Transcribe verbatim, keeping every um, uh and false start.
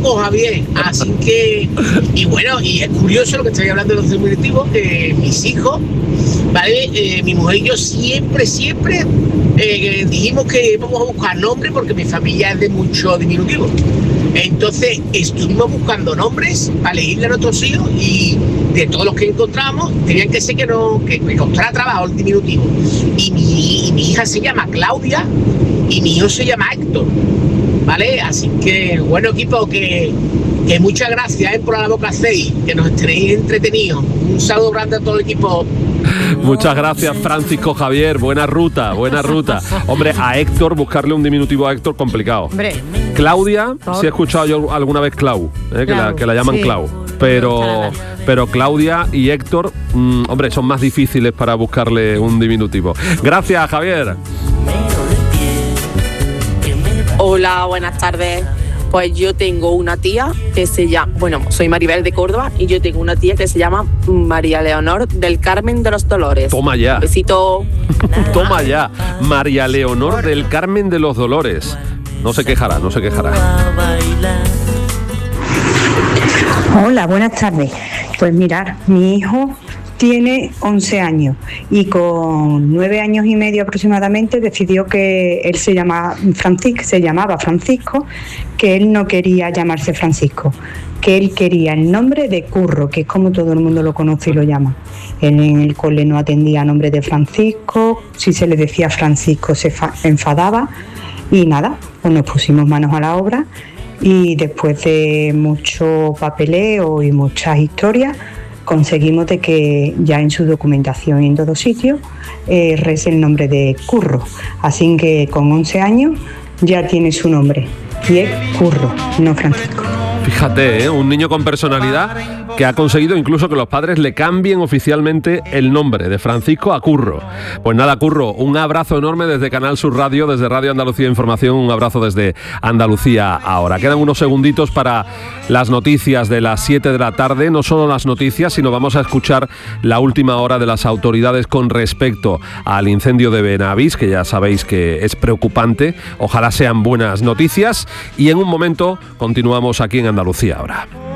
poco, Javier. Así que, y bueno, y es curioso lo que estoy hablando de los diminutivos, que mis hijos, ¿vale? Eh, mi mujer y yo siempre, siempre eh, dijimos que íbamos a buscar nombres porque mi familia es de muchos diminutivos. Entonces estuvimos buscando nombres para elegirle a nuestros hijos y de todos los que encontramos tenían que ser que no que me costara trabajo el diminutivo. Y mi, y mi hija se llama Claudia y mi hijo se llama Héctor, ¿vale? Así que bueno, equipo, que, que muchas gracias eh, por la labor que hacéis, que nos tenéis entretenidos. Un saludo grande a todo el equipo. Muchas gracias, Francisco Javier. Buena ruta, buena ruta. Hombre, a Héctor, buscarle un diminutivo a Héctor, complicado. Hombre. Claudia, sí he escuchado yo alguna vez Clau, eh, que, Clau, la, que la llaman sí. Clau. Pero, pero Claudia y Héctor, mmm, hombre, son más difíciles para buscarle un diminutivo. Gracias, Javier. Hola, buenas tardes. Pues yo tengo una tía que se llama, bueno, soy Maribel de Córdoba y yo tengo una tía que se llama María Leonor del Carmen de los Dolores. Toma ya. Un besito. Toma ya. María Leonor del Carmen de los Dolores. No se quejará, no se quejará. Hola, buenas tardes. Pues mirar, mi hijo tiene once años y con nueve años y medio aproximadamente decidió que él se llama Francisco, se llamaba Francisco, que él no quería llamarse Francisco, que él quería el nombre de Curro, que es como todo el mundo lo conoce y lo llama. Él en el cole no atendía a nombre de Francisco, si se le decía Francisco se fa- enfadaba y nada, pues nos pusimos manos a la obra y después de mucho papeleo y muchas historias conseguimos de que ya en su documentación y en todos sitios eh, reza el nombre de Curro. Así que con once años ya tiene su nombre y es Curro, no Francisco. Fíjate, ¿eh? Un niño con personalidad que ha conseguido incluso que los padres le cambien oficialmente el nombre de Francisco a Curro. Pues nada, Curro, un abrazo enorme desde Canal Sur Radio, desde Radio Andalucía Información, un abrazo desde Andalucía Ahora. Quedan unos segunditos para las noticias de las siete de la tarde, no solo las noticias, sino vamos a escuchar la última hora de las autoridades con respecto al incendio de Benavís, que ya sabéis que es preocupante. Ojalá sean buenas noticias y en un momento continuamos aquí en Andalucía Ahora.